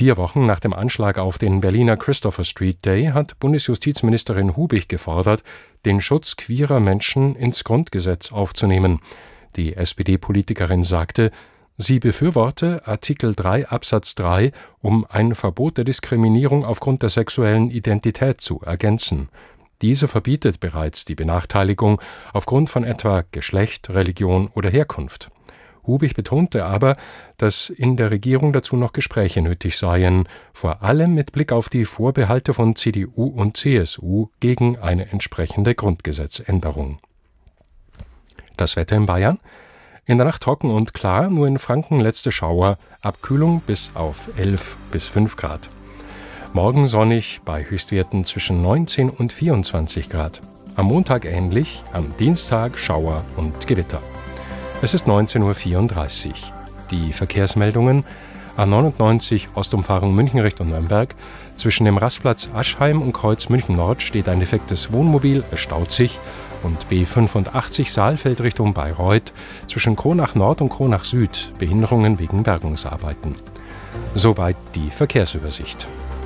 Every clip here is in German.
4 Wochen nach dem Anschlag auf den Berliner Christopher Street Day hat Bundesjustizministerin Hubig gefordert, den Schutz queerer Menschen ins Grundgesetz aufzunehmen. Die SPD-Politikerin sagte, sie befürworte Artikel 3 Absatz 3, um ein Verbot der Diskriminierung aufgrund der sexuellen Identität zu ergänzen. Diese verbietet bereits die Benachteiligung aufgrund von etwa Geschlecht, Religion oder Herkunft. Hubig betonte aber, dass in der Regierung dazu noch Gespräche nötig seien, vor allem mit Blick auf die Vorbehalte von CDU und CSU gegen eine entsprechende Grundgesetzänderung. Das Wetter in Bayern? In der Nacht trocken und klar, nur in Franken letzte Schauer, Abkühlung bis auf 11 bis 5 Grad. Morgen sonnig bei Höchstwerten zwischen 19 und 24 Grad. Am Montag ähnlich, am Dienstag Schauer und Gewitter. Es ist 19:34 Uhr. Die Verkehrsmeldungen: A99 Ostumfahrung München Richtung Nürnberg. Zwischen dem Rastplatz Aschheim und Kreuz München Nord steht ein defektes Wohnmobil, es staut sich. Und B85 Saalfeld Richtung Bayreuth. Zwischen Kronach Nord und Kronach Süd Behinderungen wegen Bergungsarbeiten. Soweit die Verkehrsübersicht.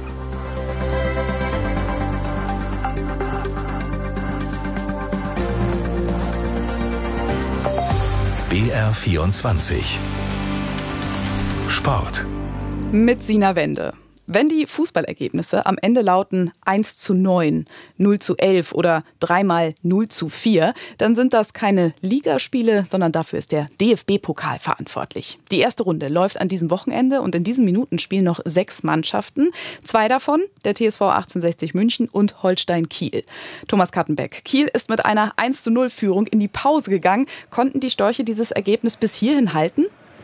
BR24 Sport mit Sina Wende. Wenn die Fußballergebnisse am Ende lauten 1:9, 0:11 oder 3x0:4, dann sind das keine Ligaspiele, sondern dafür ist der DFB-Pokal verantwortlich. Die erste Runde läuft an diesem Wochenende und in diesen Minuten spielen noch 6 Mannschaften. 2 davon, der TSV 1860 München und Holstein Kiel. Thomas Kattenbeck, Kiel ist mit einer 1:0-Führung in die Pause gegangen. Konnten die Störche dieses Ergebnis bis hierhin halten?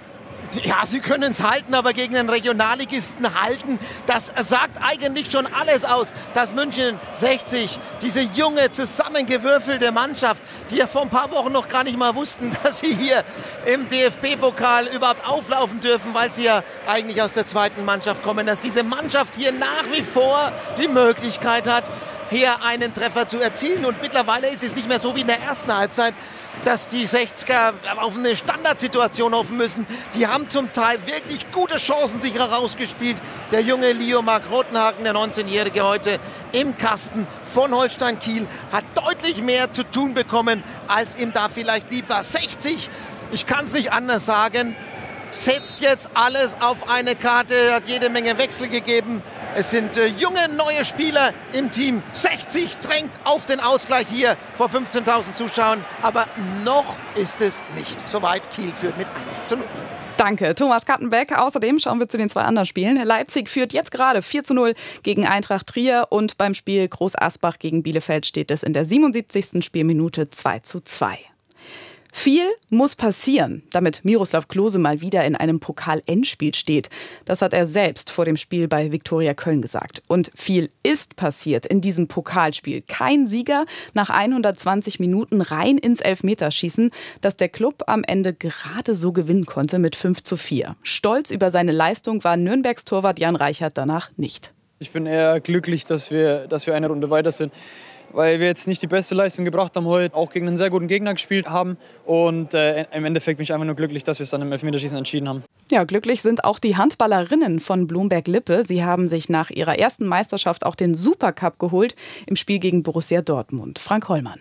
Ja, sie können es halten, aber gegen den Regionalligisten halten, das sagt eigentlich schon alles aus. Dass München 60, diese junge, zusammengewürfelte Mannschaft, die ja vor ein paar Wochen noch gar nicht mal wussten, dass sie hier im DFB-Pokal überhaupt auflaufen dürfen, weil sie ja eigentlich aus der zweiten Mannschaft kommen, dass diese Mannschaft hier nach wie vor die Möglichkeit hat, hier einen Treffer zu erzielen. Und mittlerweile ist es nicht mehr so wie in der ersten Halbzeit, dass die 60er auf eine Standardsituation hoffen müssen. Die haben zum Teil wirklich gute Chancen sich herausgespielt. Der junge Leo Marc Rotenhagen, der 19-Jährige heute im Kasten von Holstein Kiel, hat deutlich mehr zu tun bekommen, als ihm da vielleicht lieb war. 60, ich kann es nicht anders sagen, setzt jetzt alles auf eine Karte, hat jede Menge Wechsel gegeben. Es sind junge, neue Spieler im Team. 60 drängt auf den Ausgleich hier vor 15.000 Zuschauern. Aber noch ist es nicht soweit. Kiel führt mit 1:0. Danke, Thomas Kattenbeck. Außerdem schauen wir zu den 2 anderen Spielen. Leipzig führt jetzt gerade 4:0 gegen Eintracht Trier. Und beim Spiel Groß Asbach gegen Bielefeld steht es in der 77. Spielminute 2:2. Viel muss passieren, damit Miroslav Klose mal wieder in einem Pokal-Endspiel steht. Das hat er selbst vor dem Spiel bei Viktoria Köln gesagt. Und viel ist passiert in diesem Pokalspiel. Kein Sieger nach 120 Minuten rein ins Elfmeterschießen, das der Klub am Ende gerade so gewinnen konnte mit 5:4. Stolz über seine Leistung war Nürnbergs Torwart Jan Reichert danach nicht. Ich bin eher glücklich, dass wir eine Runde weiter sind, weil wir jetzt nicht die beste Leistung gebracht haben heute, auch gegen einen sehr guten Gegner gespielt haben. Und im Endeffekt bin ich einfach nur glücklich, dass wir es dann im Elfmeterschießen entschieden haben. Ja, glücklich sind auch die Handballerinnen von Blomberg-Lippe. Sie haben sich nach ihrer ersten Meisterschaft auch den Supercup geholt im Spiel gegen Borussia Dortmund. Frank Hollmann.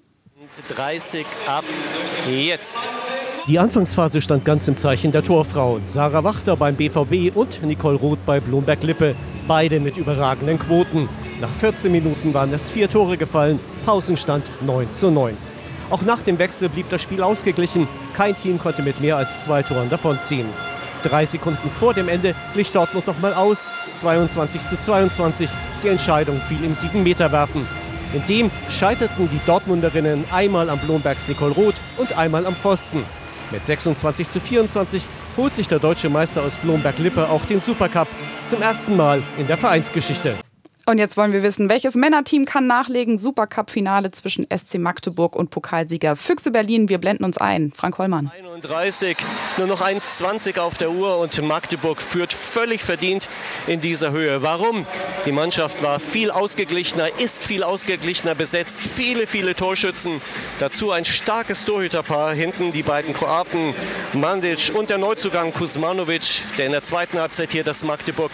30 ab jetzt. Die Anfangsphase stand ganz im Zeichen der Torfrauen. Sarah Wachter beim BVB und Nicole Roth bei Blomberg-Lippe. Beide mit überragenden Quoten. Nach 14 Minuten waren erst 4 Tore gefallen. Pausenstand 9:9. Auch nach dem Wechsel blieb das Spiel ausgeglichen. Kein Team konnte mit mehr als 2 Toren davonziehen. 3 Sekunden vor dem Ende glich Dortmund noch mal aus. 22:22. Die Entscheidung fiel im 7-Meter-Werfen. In dem scheiterten die Dortmunderinnen einmal am Blombergs Nicole Roth und einmal am Pfosten. Mit 26:24 holt sich der deutsche Meister aus Blomberg-Lippe auch den Supercup. Zum ersten Mal in der Vereinsgeschichte. Und jetzt wollen wir wissen, welches Männerteam kann nachlegen? Supercup-Finale zwischen SC Magdeburg und Pokalsieger Füchse Berlin. Wir blenden uns ein. Frank Hollmann. 31, nur noch 1:20 auf der Uhr und Magdeburg führt völlig verdient in dieser Höhe. Warum? Die Mannschaft war viel ausgeglichener, ist viel ausgeglichener besetzt. Viele Torschützen. Dazu ein starkes Torhüterpaar. Hinten die beiden Kroaten Mandic und der Neuzugang Kuzmanovic, der in der zweiten Halbzeit hier das Magdeburg